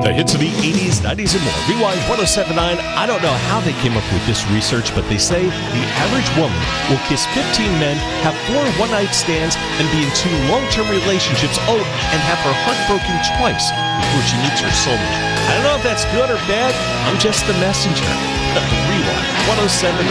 The hits of the 80s, 90s, and more. Rewind 1079. I don't know how they came up with this research, but they say the average woman will kiss 15 men, have 4 one-night stands, and be in 2 long-term relationships. Oh, and have her heart broken twice before she meets her soulmate. I don't know if that's good or bad. I'm just the messenger. Rewind 1079.